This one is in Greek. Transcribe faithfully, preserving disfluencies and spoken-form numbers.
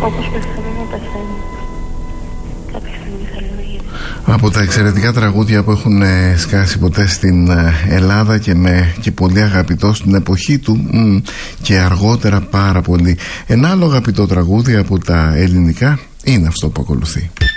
Όπως πεθαίνω να πεθαίνω. Κάποια στιγμή θέλω να γυρίσω. Από τα εξαιρετικά τραγούδια που έχουν ε, σκάσει ποτέ στην ε, Ελλάδα και, με, και πολύ αγαπητό στην εποχή του μ, και αργότερα πάρα πολύ. Ένα άλλο αγαπητό τραγούδι από τα ελληνικά είναι αυτό που ακολουθεί.